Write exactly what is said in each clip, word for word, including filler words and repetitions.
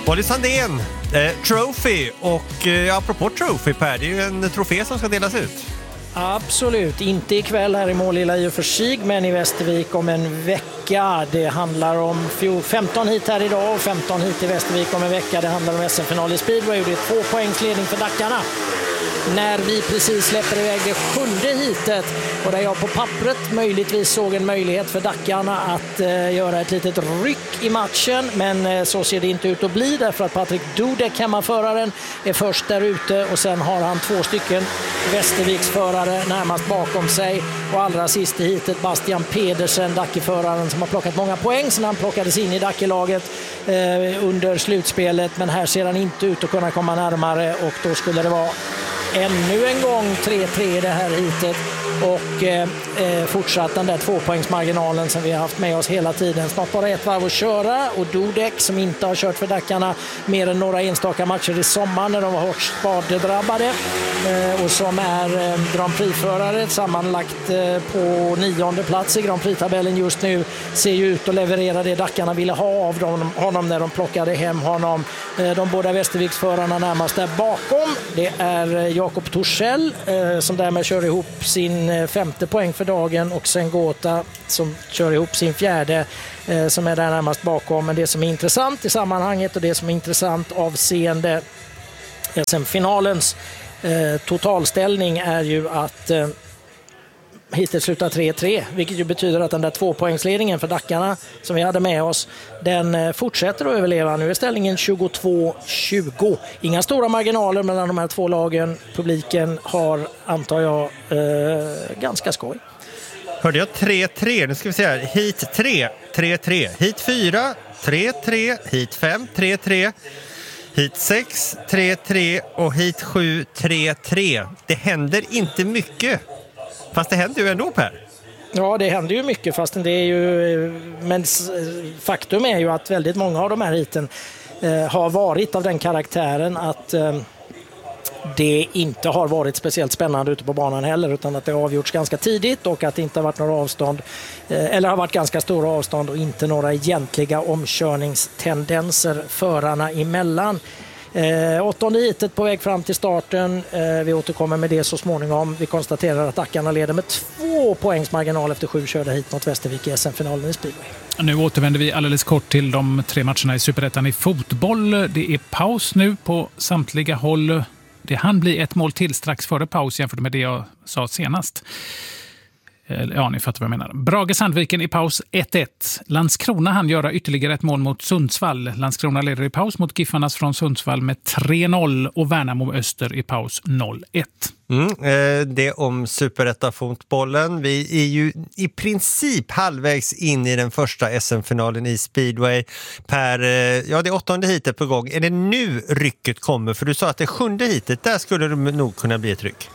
Molly Sandén, eh, Trophy och eh, apropå Trophy Per, det är ju en trofé som ska delas ut. Absolut, inte ikväll här i Målilla i och för sig, men i Västervik om en vecka. Det handlar om femton hit här idag och femton hit i Västervik om en vecka. Det handlar om S M-final i speedway och det är två poängs ledning för Dackarna. När vi precis släpper iväg det sjunde hitet och där jag på pappret möjligtvis såg en möjlighet för Dackarna att eh, göra ett litet ryck i matchen, men eh, så ser det inte ut att bli därför att Patrik Dudek, hemmaföraren, är först där ute och sen har han två stycken Västerviksförare närmast bakom sig och allra sist i hitet Bastian Pedersen, Dackeföraren, som har plockat många poäng sedan han plockades in i Dackelaget eh, under slutspelet, men här ser han inte ut att kunna komma närmare och då skulle det vara ännu en gång tre tre i det här hitet och eh, fortsatt den där tvåpoängsmarginalen som vi har haft med oss hela tiden. Snart bara ett varv att köra och Dudek, som inte har kört för Dackarna mer än några enstaka matcher i sommar när de var hårt skadedrabbade eh, och som är eh, Grand Prix-förare sammanlagt eh, på nionde plats i Grand Prix-tabellen just nu, ser ju ut att leverera det Dackarna ville ha av dem, honom när de plockade hem honom. Eh, de båda Västerviksförarna närmast där bakom, det är Jakob Torssell eh, som därmed kör ihop sin femte poäng för dagen och sen Gåta som kör ihop sin fjärde eh, som är där närmast bakom. Men det som är intressant i sammanhanget och det som är intressant avseende S M-finalens eh, totalställning är ju att eh, hittills slutar tre tre, vilket ju betyder att den där tvåpoängsledningen för Dackarna som vi hade med oss, den fortsätter att överleva. Nu är ställningen tjugotvå tjugo. Inga stora marginaler mellan de här två lagen. Publiken har, antar jag, eh, ganska skoj. Hörde jag tre tre? Nu ska vi se här. Hit tre, tre tre. Hit fyra, tre tre. Hit fem, tre tre. Hit sex, tre tre. Och hit sju, tre tre. Det händer inte mycket. Fast det händer ju ändå, Per. Ja, det händer ju mycket, fast det är ju, men faktum är ju att väldigt många av de här hiten eh, har varit av den karaktären att eh, det inte har varit speciellt spännande ute på banan heller, utan att det har avgjorts ganska tidigt och att det inte har varit några avstånd eh, eller har varit ganska stora avstånd och inte några egentliga omkörningstendenser förarna emellan. Eh, åttonde hitet på väg fram till starten. Eh, vi återkommer med det så småningom. Vi konstaterar att Dackarna leder med två poängs marginal efter sju körda hit mot Västervik i S M-finalen i speedway. Nu återvänder vi alldeles kort till de tre matcherna i Superettan i fotboll. Det är paus nu på samtliga håll. Det hann bli ett mål till strax före paus jämfört med det jag sa senast. Ja, ni fattar vad jag menar. Brage Sandviken i paus ett ett. Landskrona hann göra ytterligare ett mål mot Sundsvall. Landskrona leder i paus mot Giffarnas från Sundsvall med tre noll och Värnamo Öster i paus noll ett. Mm, eh, det om Superetta-fotbollen. Vi är ju i princip halvvägs in i den första S M-finalen i speedway. Per, eh, ja, det är åttonde hitet på gång. Är det nu rycket kommer? För du sa att det sjunde hitet, där skulle det nog kunna bli ett ryck.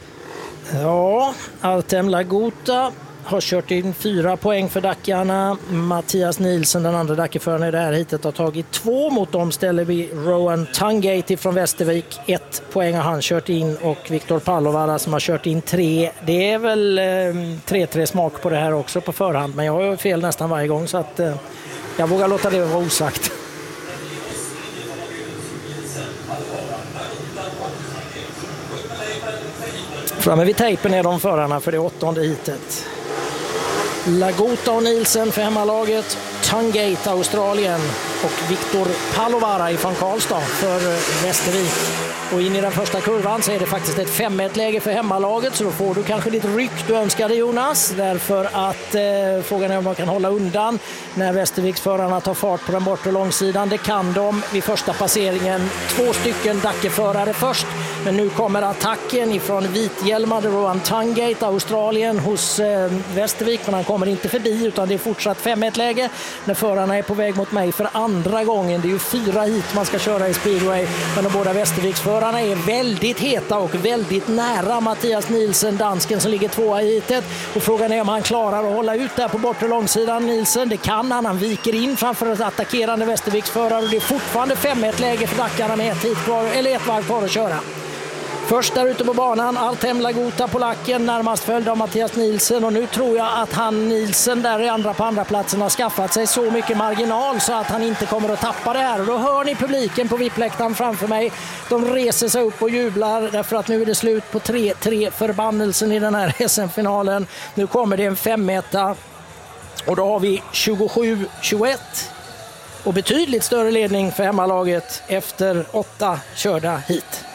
Ja, Artem Lagota har kört in fyra poäng för Dackarna. Mattias Nielsen, den andra Dackeföraren i det här hitet, har tagit två. Mot dem ställer vi Rowan Tungate från Västervik. Ett poäng har han kört in och Viktor Palovara som har kört in tre. Det är väl eh, tre tre smak på det här också på förhand, men jag har fel nästan varje gång så att eh, jag vågar låta det vara osagt. Framme vid tejpen är de förarna för det åttonde hitet. Lagota och Nielsen för hemmalaget, Tungate Australien och Viktor Palovara från Karlstad för Västervik. Och in i den första kurvan så är det faktiskt ett fem ett läge för hemmalaget, så då får du kanske lite ryck du önskade, Jonas, därför att eh, frågan är om de kan hålla undan när Västerviksförarna tar fart på den bortre långsidan. Det kan de vid första passeringen. Två stycken Dackeförare först, men nu kommer attacken ifrån vithjälmade Rowan Tungate Australien hos eh, Västervik, men han kommer inte förbi utan det är fortsatt fem ett läge när förarna är på väg mot mig för andra gången. Det är ju fyra hit man ska köra i speedway, men de båda Västerviksförarna är väldigt heta och väldigt nära Mattias Nielsen, dansken som ligger tvåa i hitet, och frågan är om han klarar att hålla ut där på bortre långsidan. Nielsen, det kan han, han viker in framför ett attackerande Västerviksförare och det är fortfarande fem ett läge för Dackarna med ett hit kvar, eller ett varv kvar att köra. Först där ute på banan, Artem Lagota, polacken, närmast följd av Mattias Nielsen. Och nu tror jag att han Nielsen där i andra på andra platsen har skaffat sig så mycket marginal så att han inte kommer att tappa det här. Och då hör ni publiken på V I P-läktaren framför mig. De reser sig upp och jublar därför att nu är det slut på tre tre förbannelsen i den här S M-finalen. Nu kommer det en femmeta och då har vi tjugosju tjugoett. Och betydligt större ledning för hemmalaget efter åtta körda hit.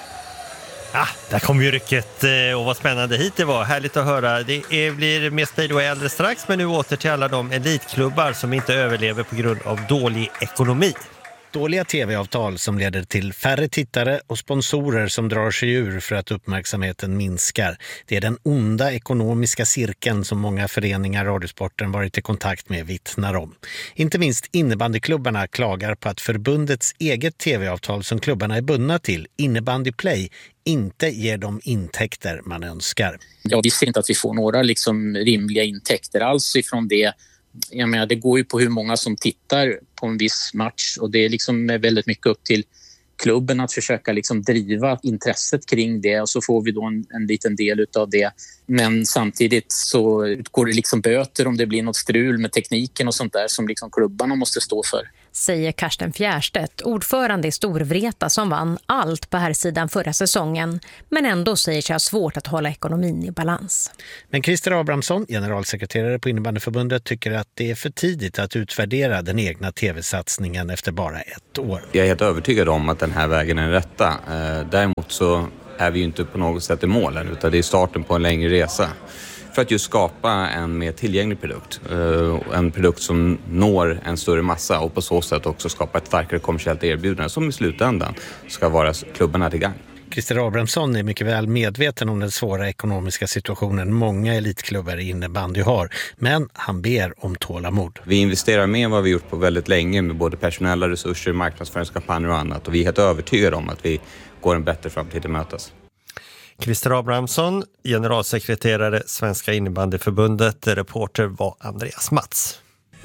Ah, där kom ju rycket och vad spännande hit det var. Härligt att höra. Det är, blir mer speedway alldeles strax, men nu åter till alla de elitklubbar som inte överlever på grund av dålig ekonomi. Dåliga tv-avtal som leder till färre tittare och sponsorer som drar sig ur för att uppmärksamheten minskar. Det är den onda ekonomiska cirkeln som många föreningar radiosporten varit i kontakt med vittnar om. Inte minst innebandyklubbarna klagar på att förbundets eget tv-avtal som klubbarna är bundna till, Innebandy Play, inte ger de intäkter man önskar. Jag visste inte att vi får några liksom rimliga intäkter alls ifrån det. Jag menar, det går ju på hur många som tittar på en viss match och det är liksom väldigt mycket upp till klubben att försöka liksom driva intresset kring det och så får vi då en, en liten del utav det. Men samtidigt så utgår det liksom böter om det blir något strul med tekniken och sånt där som liksom klubbarna måste stå för. Säger Karsten Fjärstedt, ordförande i Storvreta som vann allt på här sidan förra säsongen, men ändå säger sig ha svårt att hålla ekonomin i balans. Men Christer Abrahamsson, generalsekreterare på Innebandyförbundet, tycker att det är för tidigt att utvärdera den egna tv-satsningen efter bara ett år. Jag är helt övertygad om att den här vägen är den rätta. Däremot så är vi ju inte på något sätt i målen, utan det är starten på en längre resa. För att just skapa en mer tillgänglig produkt. En produkt som når en större massa och på så sätt också skapa ett starkare kommersiellt erbjudande som i slutändan ska vara klubbarna till gang. Christer Abrahamsson är mycket väl medveten om den svåra ekonomiska situationen många elitklubbar i innebandy har, men han ber om tålamod. Vi investerar mer än vad vi gjort på väldigt länge med både personella resurser, marknadsföringskampanjer och annat, och vi är helt övertygade om att vi går en bättre framtid till mötes. Christer Abrahamsson, generalsekreterare Svenska innebandyförbundet, reporter var Andreas Mats.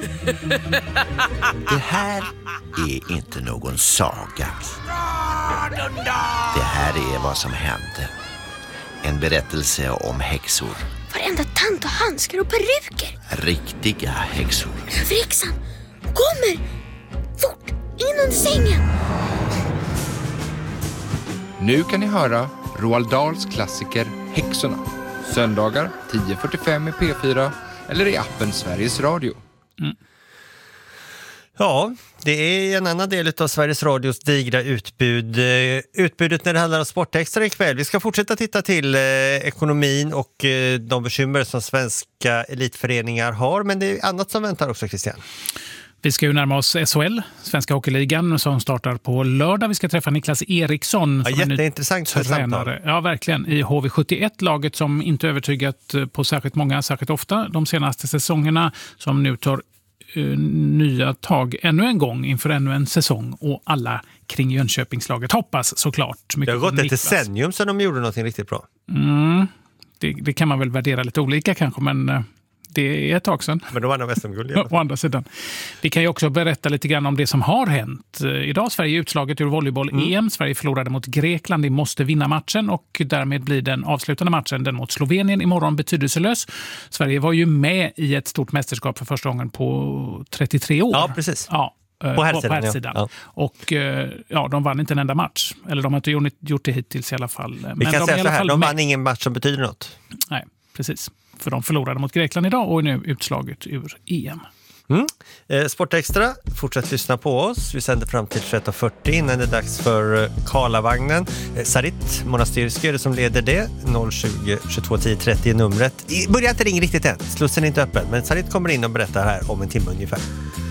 Det här är inte någon saga. Det här är vad som hände. En berättelse om häxor. Varenda tant och handskar och peruker. Riktiga häxor. Överhäxan kommer! Fort, in under sängen! Nu kan ni höra Roald Dahls klassiker Häxorna. Söndagar tio fyrtiofem i P fyra eller i appen Sveriges Radio. Mm. Ja, det är en annan del av Sveriges Radios digra utbud. Utbudet när det handlar om Sportextra ikväll. Vi ska fortsätta titta till eh, ekonomin och eh, de bekymmer som svenska elitföreningar har. Men det är annat som väntar också, Christian. Vi ska ju närma oss S H L, Svenska Hockeyligan, som startar på lördag. Vi ska träffa Niklas Eriksson. Ja, jätteintressant för tränare. Ja, verkligen. I H V sjuttioett, laget som inte övertygat på särskilt många, särskilt ofta de senaste säsongerna, som nu tar uh, nya tag ännu en gång inför ännu en säsong. Och alla kring Jönköpingslaget hoppas såklart. Det har gått ett decennium sedan de gjorde något riktigt bra. Mm, det, det kan man väl värdera lite olika kanske, men... Uh, Det är ett tag sedan. Men de vann S M-guld. Å andra sidan. Vi kan ju också berätta lite grann om det som har hänt. Idag Sverige utslaget ur volleyboll-E M. Mm. Sverige förlorade mot Grekland. De måste vinna matchen och därmed blir den avslutande matchen, den mot Slovenien imorgon, betydelselös. Sverige var ju med i ett stort mästerskap för första gången på trettiotre år. Ja, precis. Ja. På här sidan, sidan. Ja. Och ja, de vann inte en enda match. Eller de har inte gjort det hittills i alla fall. Vi Men kan de säga så här, de vann med. ingen match som betyder något. Nej, precis. För de förlorade mot Grekland idag och är nu utslaget ur E M. Mm. Eh, Sportextra, fortsätt lyssna på oss. Vi sänder fram till tretton fyrtio innan det är dags för Karlavagnen. Eh, Sarit Monastirski är det som leder det. noll tjugo tjugotvå tio trettio är numret. I, börjar inte ringa riktigt än, slussen är inte öppen. Men Sarit kommer in och berättar här om en timme ungefär.